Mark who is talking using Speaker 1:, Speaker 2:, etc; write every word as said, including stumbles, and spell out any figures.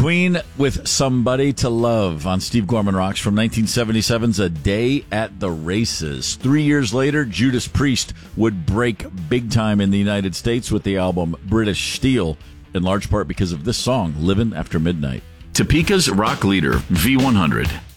Speaker 1: Queen with Somebody to Love on Steve Gorman Rocks from nineteen seventy-seven's A Day at the Races. Three years later, Judas Priest would break big time in the United States with the album British Steel, in large part because of this song, Livin' After Midnight.
Speaker 2: Topeka's rock leader, V one hundred.